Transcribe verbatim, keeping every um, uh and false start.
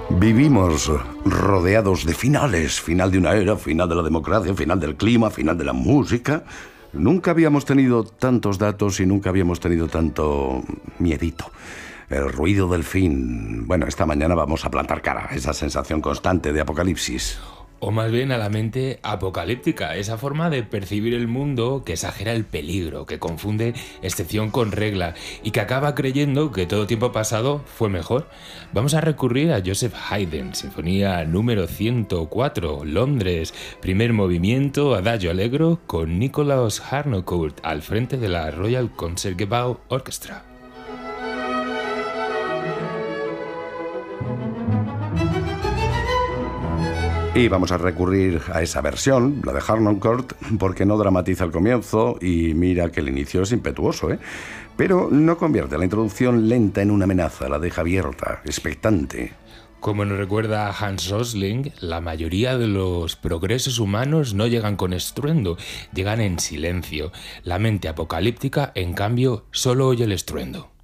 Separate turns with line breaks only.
Vivimos rodeados de finales, final de una era, final de la democracia, final del clima, final de la música. Nunca habíamos tenido tantos datos y nunca habíamos tenido tanto miedito. El ruido del fin. Bueno, esta mañana vamos a plantar cara a esa sensación constante de apocalipsis.
O más bien a la mente apocalíptica, esa forma de percibir el mundo que exagera el peligro, que confunde excepción con regla y que acaba creyendo que todo tiempo pasado fue mejor. Vamos a recurrir a Joseph Haydn, Sinfonía número ciento cuatro, Londres, primer movimiento, Adagio Allegro, con Nikolaus Harnoncourt al frente de la Royal Concertgebouw Orchestra.
Y vamos a recurrir a esa versión, la de Harnoncourt, porque no dramatiza el comienzo y mira que el inicio es impetuoso, ¿eh? Pero no convierte la introducción lenta en una amenaza, la deja abierta, expectante.
Como nos recuerda Hans Rosling, la mayoría de los progresos humanos no llegan con estruendo, llegan en silencio. La mente apocalíptica, en cambio, solo oye el estruendo.